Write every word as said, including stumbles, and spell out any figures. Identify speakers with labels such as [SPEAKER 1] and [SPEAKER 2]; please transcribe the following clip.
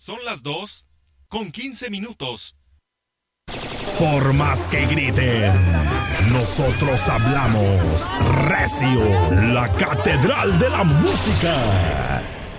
[SPEAKER 1] Son las dos con quince minutos.
[SPEAKER 2] Por más que griten, nosotros hablamos recio, la catedral de la música.